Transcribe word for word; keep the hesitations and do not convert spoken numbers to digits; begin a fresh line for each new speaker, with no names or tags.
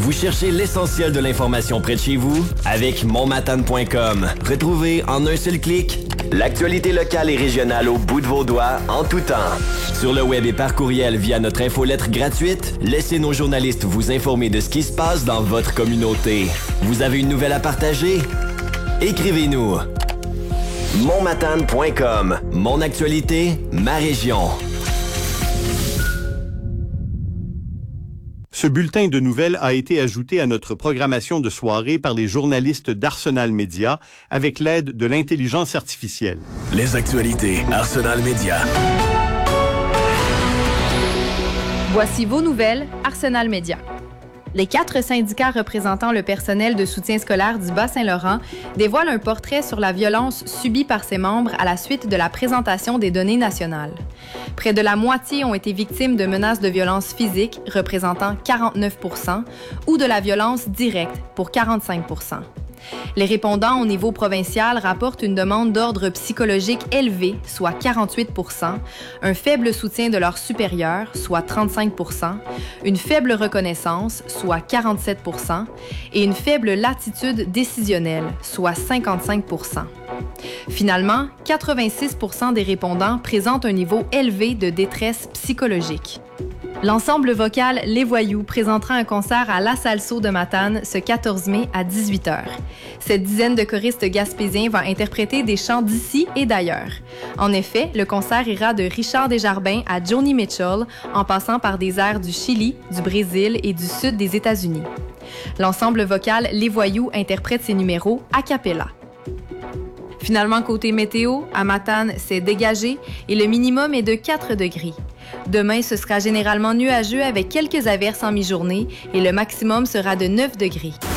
Vous cherchez l'essentiel de l'information près de chez vous? Avec mon matane point com. Retrouvez en un seul clic l'actualité locale et régionale au bout de vos doigts, en tout temps. Sur le web et par courriel via notre infolettre gratuite, laissez nos journalistes vous informer de ce qui se passe dans votre communauté. Vous avez une nouvelle à partager? Écrivez-nous. mon matane point com. Mon actualité, ma région.
Ce bulletin de nouvelles a été ajouté à notre programmation de soirée par les journalistes d'Arsenal Média avec l'aide de l'intelligence artificielle.
Les actualités Arsenal Média.
Voici vos nouvelles Arsenal Média. Les quatre syndicats représentant le personnel de soutien scolaire du Bas-Saint-Laurent dévoilent un portrait sur la violence subie par ses membres à la suite de la présentation des données nationales. Près de la moitié ont été victimes de menaces de violence physique, représentant quarante-neuf pour cent, ou de la violence directe, pour quarante-cinq pour cent. Les répondants au niveau provincial rapportent une demande d'ordre psychologique élevée, soit quarante-huit pour cent, un faible soutien de leurs supérieurs, soit trente-cinq pour cent, une faible reconnaissance, soit quarante-sept pour cent, et une faible latitude décisionnelle, soit cinquante-cinq pour cent. Finalement, quatre-vingt-six pour cent des répondants présentent un niveau élevé de détresse psychologique. L'ensemble vocal Les Voyous présentera un concert à La Salso de Matane ce quatorze mai à dix-huit heures. Cette dizaine de choristes gaspésiens va interpréter des chants d'ici et d'ailleurs. En effet, le concert ira de Richard Desjardins à Joni Mitchell, en passant par des airs du Chili, du Brésil et du sud des États-Unis. L'ensemble vocal Les Voyous interprète ses numéros a cappella. Finalement, côté météo, à Matane, c'est dégagé et le minimum est de quatre degrés. Demain, ce sera généralement nuageux avec quelques averses en mi-journée et le maximum sera de neuf degrés.